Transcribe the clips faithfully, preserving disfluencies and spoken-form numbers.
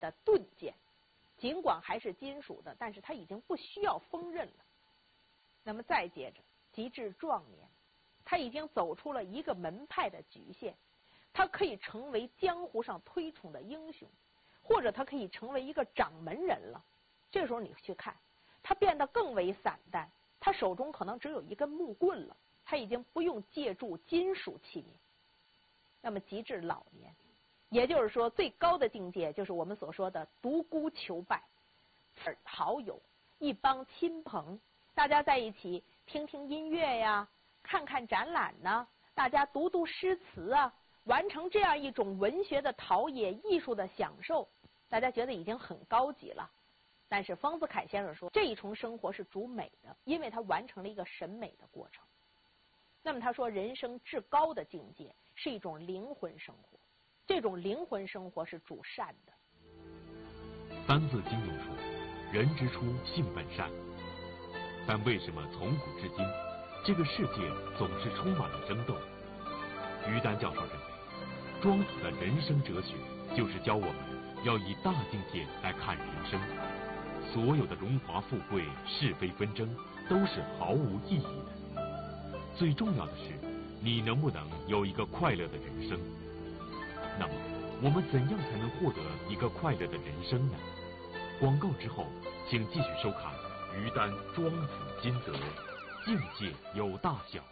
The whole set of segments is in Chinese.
的钝剑，尽管还是金属的，但是它已经不需要锋刃了。那么再接着，及至壮年，他已经走出了一个门派的局限，他可以成为江湖上推崇的英雄，或者他可以成为一个掌门人了。这时候你去看，他变得更为散淡，他手中可能只有一根木棍了，他已经不用借助金属器皿。那么及至老年，也就是说最高的境界就是我们所说的独孤求败，好友一帮亲朋，大家在一起听听音乐呀，看看展览呢，大家读读诗词啊，完成这样一种文学的陶冶、艺术的享受，大家觉得已经很高级了。但是丰子恺先生说，这一重生活是主美的，因为他完成了一个审美的过程。那么他说，人生至高的境界是一种灵魂生活，这种灵魂生活是主善的。 三字经中说，人之初性本善。但为什么从古至今，这个世界总是充满了争斗？于丹教授认为，庄子的人生哲学就是教我们要以大境界来看人生，所有的荣华富贵、是非纷争都是毫无意义的。最重要的是，你能不能有一个快乐的人生？那么，我们怎样才能获得一个快乐的人生呢？广告之后，请继续收看于丹《庄子金德》，境界有大小。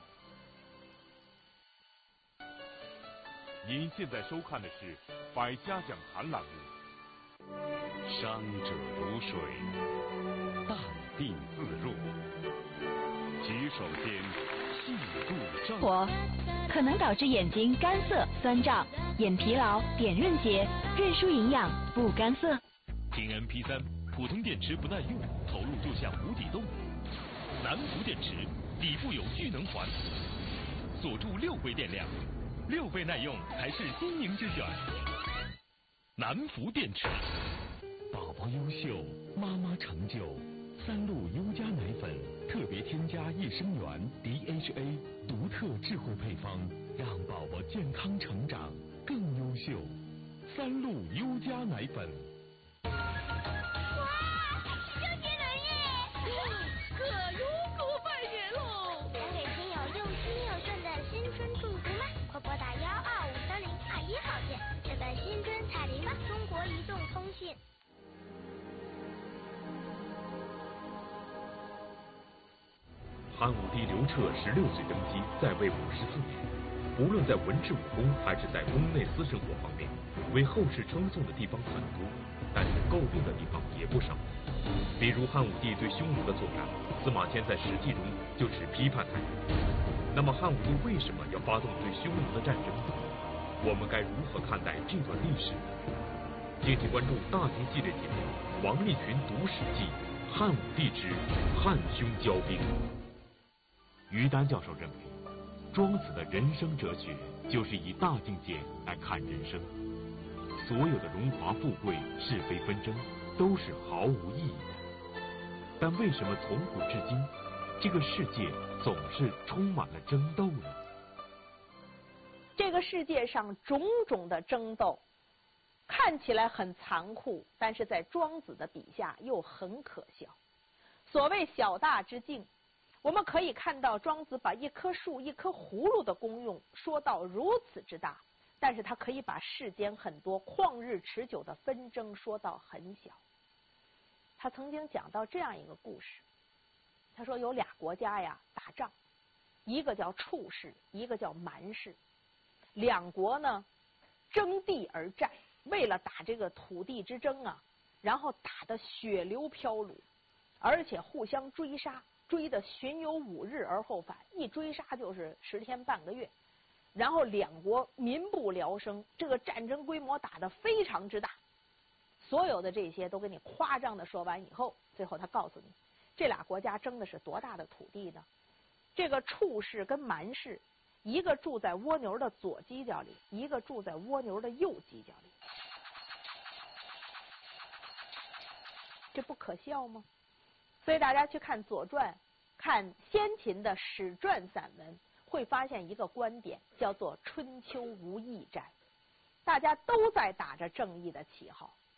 您现在收看的是《百家讲坛》栏目。 伤者如水，淡定自若。举手间，细度照。 火可能导致眼睛干涩、酸胀、眼疲劳、点润结、认输营养不干涩。 听 M P 三，普通电池不耐用，投入就像无底洞。南孚电池底部有聚能环，锁住六倍电量，六倍耐用才是新颖之选。南孚电池， 宝宝优秀，妈妈成就。三鹿优佳奶粉特别添加益生元 D H A， 独特智慧配方，让宝宝健康成长更优秀。三鹿优佳奶粉。 哇，周杰伦耶！可如古拜年喽！想给亲友又亲又顺的新春祝福吗？快拨打幺二五三零二一号线，这个新春彩铃吗？中国移动通信。 汉武帝刘彻十六岁登基，在位五十四年，无论在文治武功还是在宫内私生活方面，为后世称颂的地方很多，但是诟病的地方也不少。比如汉武帝对匈奴的作战，司马迁在《史记》中就只批判他人。那么汉武帝为什么要发动对匈奴的战争呢？我们该如何看待这段历史呢？敬请关注大型系列节目《王立群读史记》，汉武帝之汉匈交兵。于丹教授认为，庄子的人生哲学就是以大境界来看人生，所有的荣华富贵、是非纷争都是毫无意义的。但为什么从古至今，这个世界总是充满了争斗呢？ 这个世界上种种的争斗，看起来很残酷，但是在庄子的笔下又很可笑。所谓小大之境，我们可以看到庄子把一棵树、一颗葫芦的功用说到如此之大，但是他可以把世间很多旷日持久的纷争说到很小。他曾经讲到这样一个故事，他说有俩国家呀打仗，一个叫处氏，一个叫蛮氏，两国呢争地而战，为了打这个土地之争啊，然后打得血流飘橹，而且互相追杀，追得巡游五日而后返，一追杀就是十天半个月，然后两国民不聊生，这个战争规模打得非常之大。所有的这些都给你夸张的说完以后，最后他告诉你，这俩国家争的是多大的土地呢？这个处氏跟蛮氏，一个住在蜗牛的左犄角里，一个住在蜗牛的右犄角里，这不可笑吗？所以大家去看《左传》，看先秦的史传散文，会发现一个观点，叫做春秋无义战。大家都在打着正义的旗号，